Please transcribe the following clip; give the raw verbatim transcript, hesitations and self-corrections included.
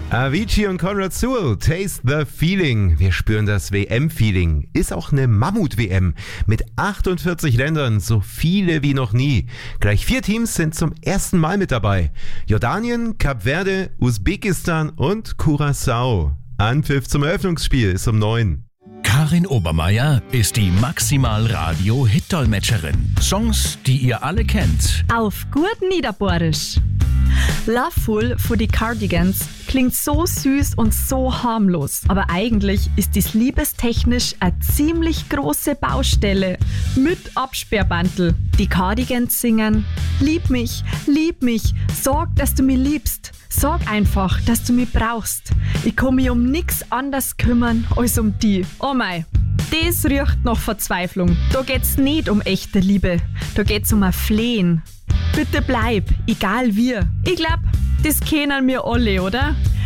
Avicii und Conrad Sewell, Taste the Feeling. Wir spüren das W M-Feeling. Ist auch eine Mammut-W M mit achtundvierzig Ländern, so viele wie noch nie. Gleich vier Teams sind zum ersten Mal mit dabei. Jordanien, Kap Verde, Usbekistan und Curaçao. Anpfiff zum Eröffnungsspiel ist um neun. Karin Obermeier ist die Maximal-Radio-Hit-Dolmetscherin. Songs, die ihr alle kennt. Auf gut Niederbohrisch. Loveful von die Cardigans klingt so süß und so harmlos. Aber eigentlich ist dies liebestechnisch eine ziemlich große Baustelle mit Absperrbandel. Die Cardigans singen: Lieb mich, lieb mich, sorg, dass du mich liebst. Sag einfach, dass du mich brauchst. Ich kann mich um nix anders kümmern als um die. Oh mei, das riecht nach Verzweiflung. Da geht's nicht um echte Liebe, da geht's um ein Flehen. Bitte bleib, egal wie. Ich glaub, das kennen wir alle, oder?